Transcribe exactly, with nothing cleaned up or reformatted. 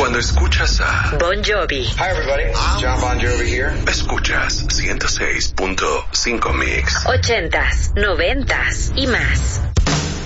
Cuando escuchas a Bon Jovi. Hi everybody, this is John Bon Jovi here. Escuchas ciento seis punto cinco Mix. Ochentas, noventas y más.